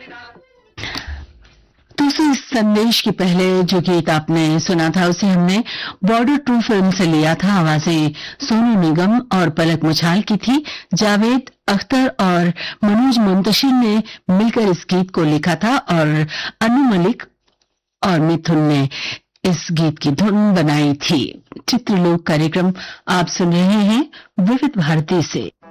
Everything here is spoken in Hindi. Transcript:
दूसरे संदेश के पहले जो गीत आपने सुना था उसे हमने बॉर्डर 2 फिल्म से लिया था। आवाजें सोनू निगम और पलक मुछाल की थी। जावेद अख्तर और मनोज मुंतशिर ने मिलकर इस गीत को लिखा था और अनु मलिक और मिथुन ने इस गीत की धुन बनाई थी। चित्रलोक कार्यक्रम आप सुन रहे हैं विविध भारती से।